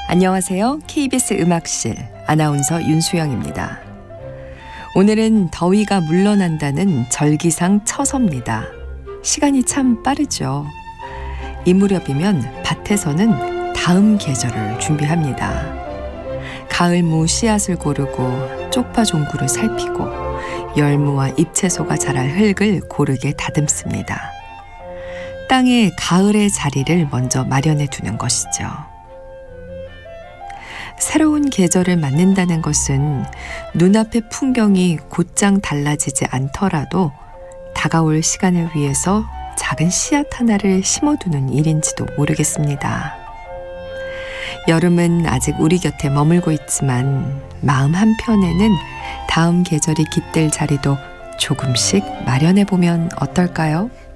안녕하세요. KBS 음악실 아나운서 윤수영입니다. 오늘은 더위가 물러난다는 절기상 처서입니다. 시간이 참 빠르죠. 이 무렵이면 밭에서는 다음 계절을 준비합니다. 가을무 씨앗을 고르고 쪽파 종구를 살피고 열무와 잎채소가 자랄 흙을 고르게 다듬습니다. 땅에 가을의 자리를 먼저 마련해 두는 것이죠. 새로운 계절을 맞는다는 것은 눈앞의 풍경이 곧장 달라지지 않더라도 다가올 시간을 위해서 작은 씨앗 하나를 심어두는 일인지도 모르겠습니다. 여름은 아직 우리 곁에 머물고 있지만 마음 한편에는 다음 계절이 깃들 자리도 조금씩 마련해보면 어떨까요?